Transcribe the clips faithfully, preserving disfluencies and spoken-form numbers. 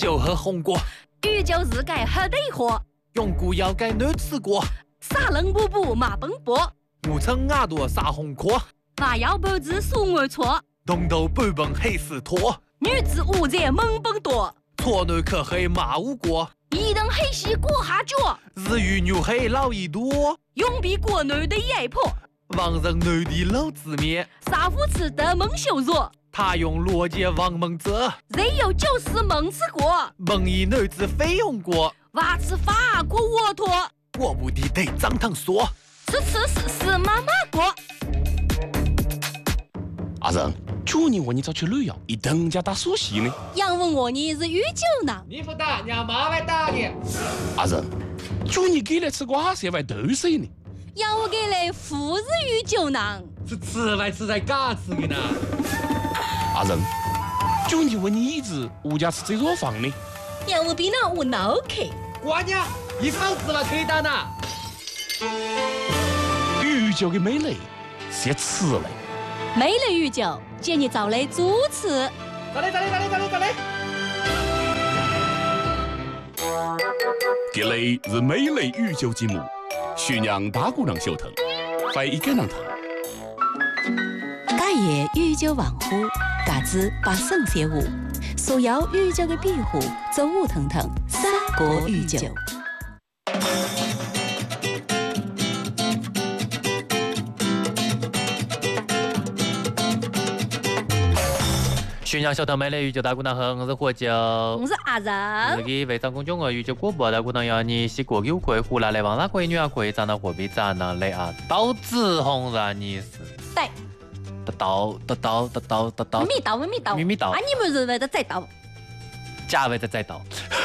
就喝红果， 宇宙自己喝得喝， 用古要改难吃过， 撒冷布布马奔波， 我称牙朵撒红壳， 娃要脖子数我错， 东头半本黑死拖， 女子无在猛奔多， 错内可黑马无过， 一等黑西过下脚， 日语牛黑老一多， 永比国内的野婆， 王人内地老子面， 杀夫吃的蒙羞辱。 他用罗杰王蒙泽， 人有九十蒙吃过， 蒙一女子非用过， 娃吃法国沃托， 我不的得张堂说， 吃吃是是妈妈过。 阿仁，去年我你早去旅游，一等家打锁戏呢。 杨问我你是御酒囊， 你不打，让妈来打你。 阿仁，去年给来吃瓜色外豆水呢。 杨我给来富日御酒囊， 是吃来吃在嘎吃的呢。 阿仁，去年问你一直物价吃这座房呢。 杨我比那我脑壳。 瓜娘，一房子了可以打呢。 御酒的美丽是吃嘞。 美丽御酒，建议找来主持。 咋嘞咋嘞咋嘞咋嘞咋嘞？ 这里是美丽御酒节目，宣扬大姑娘小腾，欢迎跟上他。 家业御酒文化，价值百胜仙舞，所有御酒的庇护，走舞腾腾，三国御酒。 宣扬小腾美丽御酒大姑娘好，我是火酒， 我是阿仁。 这个非常公众的御酒广播大姑娘要你洗过酒可以，胡来来往哪可以，女儿可以，长得货币长得来啊，刀子红了你是。 对。 刀刀刀刀刀刀刀。 咪咪刀咪咪刀。 咪咪刀。 啊，你们认为的再刀。 假为的再刀。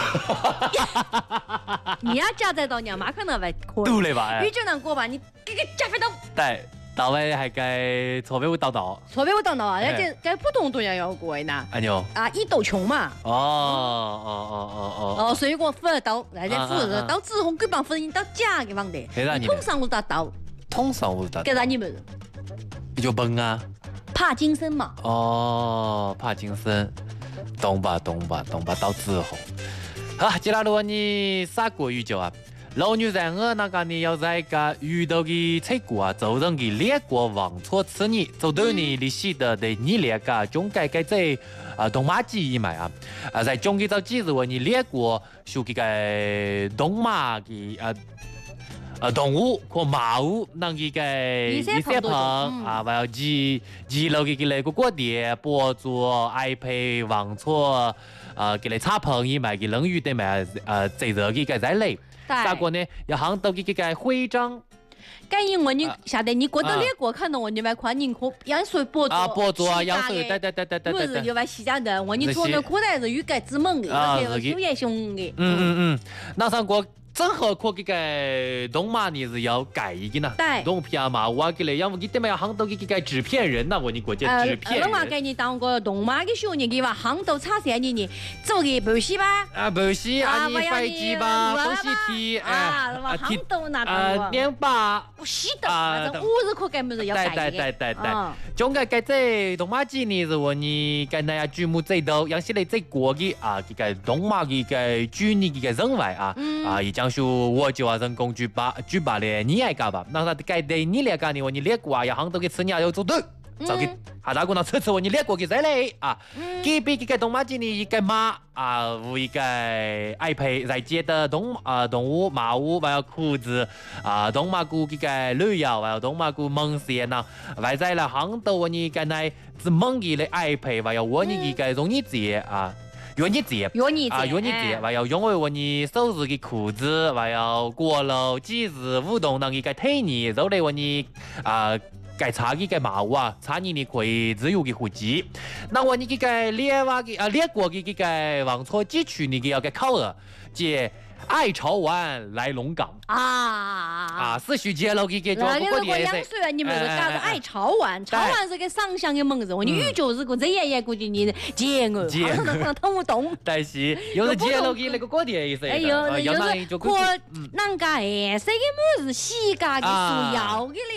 你要假再刀，娘妈可能会可以。 对了吧？ 御酒囊过吧，你这个假飞刀。 对。到位还该错别会倒倒， 错别会倒倒啊！而且该普通都要要过呢。 哎呦啊，以斗穷嘛。 哦哦哦哦哦。 哦，所以我富二刀，来在富二刀之后，给帮分一刀假给放的。通上五大刀。 通上五大刀。 给啥你们？ 你就笨啊。 怕精神嘛。 哦，怕精神，懂吧懂吧懂吧，刀之后。好，接下来问你啥国语酒啊？老女人我那个呢，要在个遇到的菜果啊，做成的列国王错吃你，做到呢你记得的你列个中改改在啊东马记忆买啊，啊在中间找几日问你列国属这个东马的啊啊动物和马物那个个一些朋啊，还有几几楼的个那个国店博主爱配王错啊，给来插朋友买给冷雨的买啊，最热的个在内。啥个呢？要行到这个徽章。 感应我你晓得，你觉得列国看到我你外宽宁可要说博主啊，博主啊，要说对对对对对对。 我是有外西家人，我你从那古代是有改之门的，而且是有也凶的。 嗯嗯嗯，那上国。正好可这个东马你是要改一个呢？ 对， 东片嘛，我给来，要么你得嘛要行到这个纸片人呐，我你国家纸片人。 呃，我给你当个东马的小人，给我行到茶山的呢，做个补习吧。 啊，补习啊，你飞机吧，补习题， 啊，我行到那个。年八。 不是的，反正五日课根本是要改的。 对对对对对。中间改这东马几呢是我你跟那呀剧目最多，养起来最过的啊，这个东马的个剧呢这个人外啊啊，已经。说我就要人工举办举办的，你爱干吧？那他该对你来干的，我你列过啊，要行到给吃你要做对，找给哈大姑娘吃吃我你列过给谁嘞啊？给比这个东马经理一个马啊，无一个爱配在街的动啊动物马物，还有裤子啊，东马古这个旅游，还有东马古蒙线呐，外在了行到我你跟来是蒙的来爱配，还有我你一个容易节啊。元日节，啊，元日节，还有因为我你手日的裤子，还有过了几日活动能一个体验，后来我你啊，改查一个毛啊，查你你可以自由的呼吸。那我你这个列瓦的啊，列国的这个王错地区你给要个考核，即。爱潮湾来龙岗啊啊！是徐杰老给给做过的。杨水，你们是讲是爱潮湾，潮湾是个上香的门子，你宇宙是个这爷爷估计你接我，可能听不懂。 但是又是杰老给那个过的意思。 哎呦，就是可那个哎，这个么子西家的属要的嘞呢，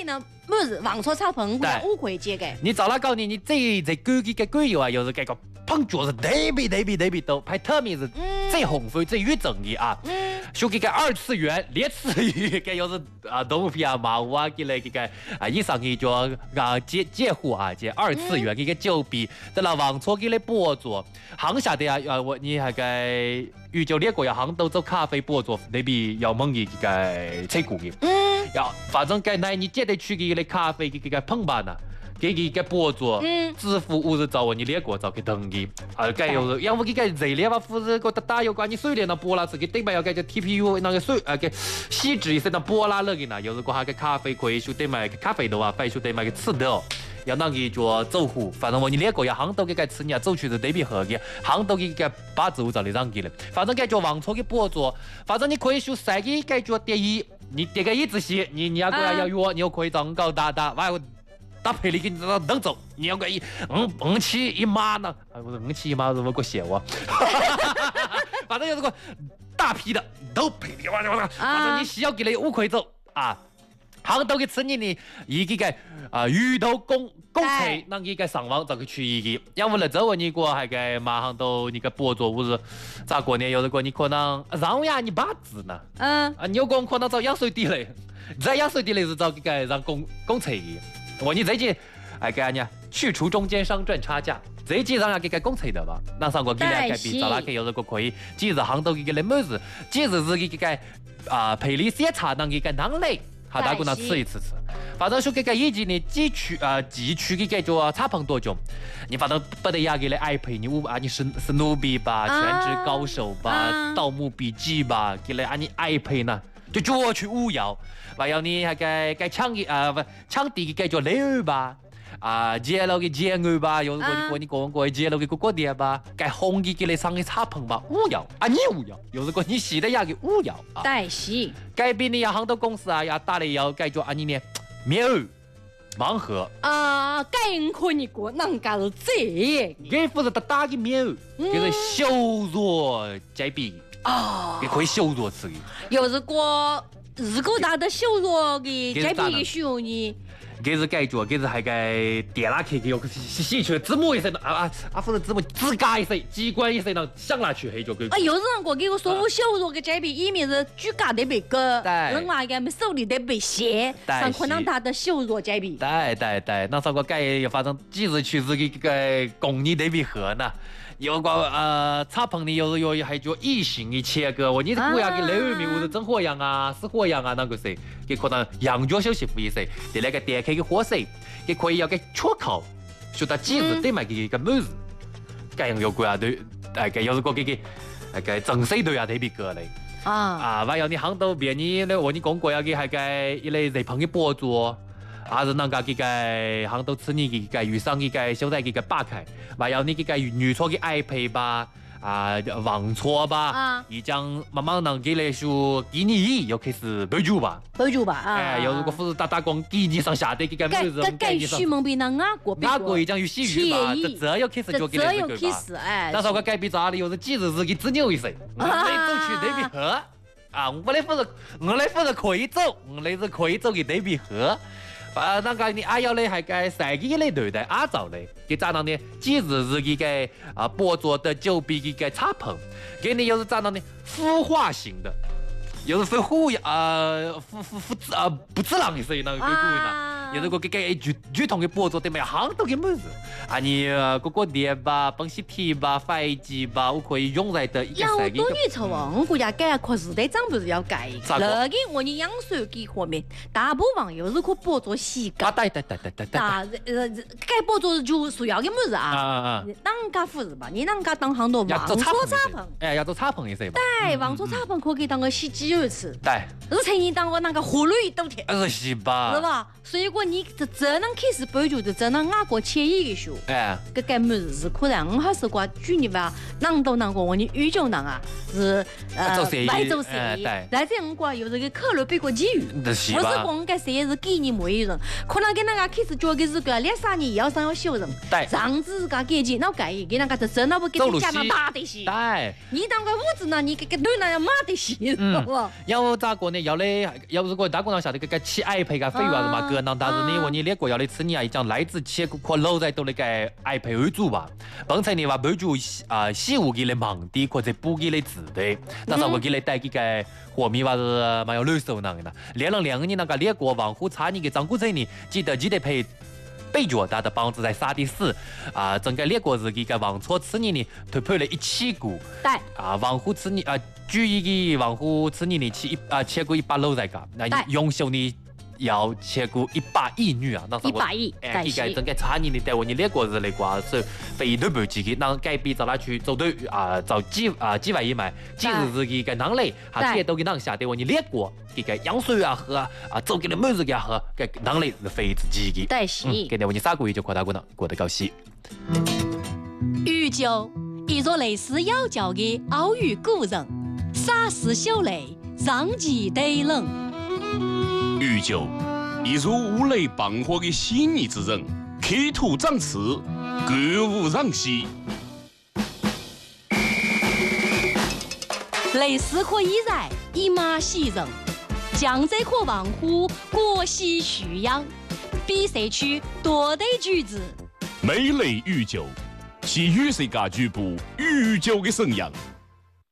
么子黄草草棚，我讲五块钱个。 你照那告你，你这这狗嘅嘅狗油啊，又是这个碰脚是特别特别特别多，排特别是最红火、最越正的啊。说这个二次元、列次元，这又是啊动物片啊、漫画嘅嘞，这个啊以上嘅叫啊介介户啊，这二次元嘅个酒比，在那黄草嘅嘞播作，行下的啊啊我你还个宇宙列国要行到做咖啡播作，那边要猛嘅这个吹鼓嘅。要反正该那你接得去嘅嘞咖啡嘅个碰板呐。给给个播作，嗯，支付五十兆我你列过早给登记，啊，该有是，要不给个热烈吧，富士个打有关你水电那波拉是给对面要给个 T P U 那个水啊给细致一些那波拉了给那，有时个还个咖啡可以修对面个咖啡豆啊，白修对面个吃的。要那个做走户，反正我你列过要行到给个吃你啊，走去是对比合的，行到给个八十五兆的让给了，反正该做网错的播作，反正你可以修三个该做第一，你第个一仔细，你你要过来要约，你又可以找高大大，完。搭配你给你能走，你要个一嗯嗯七一码呢？哎，我说嗯七一码怎么给我写我？反正有这个大批的都配的哇哇哇！反正你需要给你五块走啊，行到给吃你的一个个啊鱼头公公菜，那一个上网找个去一个，要不了这问你过还个马上都你个播作物是咋过呢？有的个你可能让呀你八字呢？嗯啊，你有个可能找压水地雷，在压水地雷是找个个让公公菜的。我你最近哎给人家去除中间商赚差价，最近让人给个公菜的吧，那上过给人家比找那个有这个可以，几日行到给个来么子，几日是给个啊配里些茶当给个当类，好大姑娘吃一次吃。反正说给个以前呢寄去啊寄去给个叫茶棚多种，你反正不得压给来爱配你五啊你是是努比吧，全职高手吧，盗墓笔记吧，给来啊你爱配呢。就叫去五幺，还有你还该该抢的啊不抢地的该叫雷儿吧，啊接了个接儿吧，有时候你个人过接了个哥哥的吧，该红的给你上个茶棚吧五幺啊你五幺，有时候你洗的呀个五幺啊， 对是， 该边的呀很多公司啊要打的要该叫啊你呢棉儿。盲盒啊，该人可以过，人家是这， 给负责打打的棉儿，就是小弱这边。啊，也可以修弱吃的。 有如果如果他的修弱的这边的需要呢， 给是改做，给是还该点拉开，给有洗洗去字幕一些啊啊啊，或者字幕自家一些，机关一些呢，想拿去黑就可以。 啊，有人过给我说我修弱的这边，一面是举家特别高，另外一个么手里特别细，上可能他的修弱这边。 对对对，那上个改反正几日去是个个工艺特别好呢。有个呃茶棚里有有还叫异形的切割，我你是不要给雷米或者真火样啊、死火样啊那个谁，给可能羊角休息不一些，第那个点开个火水，给可以要给出口，说他几日得买给个么子，该样有贵啊对，哎个有时个给给那个整水都要特别高嘞啊啊，还有你行到别你咧，我你讲过要给还个一类热棚的博主。还是人家给个行到吃你给个遇上给个小仔给个打开，还有你给个女错给爱配吧，啊网错吧，啊，已将慢慢能给来说给你又开始备注吧， 备注吧，啊， 哎，有如果不是打打光给你上下的给个妹子， 该该许蒙比那外国， 外国已经有洗浴吧，这这又开始就给来这个吧， 哎， 那时候个改变咋的，又是几日是给自牛一岁，我来走去那边喝，啊，我来不是我来不是可以走，我来是可以走给那边喝。啊，那个你阿要嘞还该三个嘞对待阿早嘞，给咋样呢？几日是给个啊博做的酒比给个茶棚，给你又是咋样呢？孵化型的，又是分虎啊孵孵孵啊不自然的所以那个鬼鬼呢，有这个给个剧剧痛的博做对没？行都给么子啊你个个店吧、本西体吧、飞机吧，我可以用在的一个三个。要多女臭哦，我估计改可是得长不是要改。那个我你养水给方面，大部分又是可博做洗干。 啊对对对对对对。 啊呃改博做就需要的么子啊？啊啊！人家不是吧？你人家当行多网做茶棚， 哎，要做茶棚一些吧？ 对，网做茶棚可以当个洗鸡肉吃。 对。 而且你当个那个活绿都甜。 呃是吧？ 是吧？所以果你这这能开始博就这这能外国惬意的说。哎。个个么子是可能我还是挂举例吧，人都能过我你宇宙人啊是呃外做生意，来这我挂有这个客路比过机遇，不是光个生意是给你每一人，可能跟那个开始做个是个两三年以后上要修人，上次个给钱那改给那个这真那不给你加那大的些，你当个屋子呢你个个对那要马的些，是不？ 要咋个呢？要嘞要如果大姑娘晓得个个起爱配个费用是嘛，个人当话是呢，我你列国要来吃你啊，讲来自切骨可老在都那个爱培二组吧。刚才你话培主啊，西湖给来忙的或者补给来字的，但是我给来带几个货米话是蛮有热手呢的。连了两个人那个列国王虎差你给张古仔呢，记得记得配。背着他的帮子在杀的死啊！整个列国是一个王错吃你呢，推配了一千股。 对啊，王虎吃你啊，举一个王虎吃你呢，切一啊切过一百楼在个，那永秀呢要切过一百亿女啊！ 一百亿， 哎，一个整个差你呢，在我你列国是那个是非都不几个，那改变找他去走对啊，找几啊几万亿买，几日是一个能力，还这都给能下对我你列国。这个羊水啊喝啊，走给你妹子给他喝，这能力是非自己的。 对是。 给你我你三个月就扩大过能过得高兴。 玉酒，一座类似妖教的奥语古人，洒湿秀雷，让其得冷。 玉酒，一座五雷傍火的细腻之人，刻土长刺，歌舞让西。 类似可以然，一马喜人。江浙可望乎国喜徐阳，比赛区多得举子。 美雷玉酒，是雨水家局部玉酒的沈阳。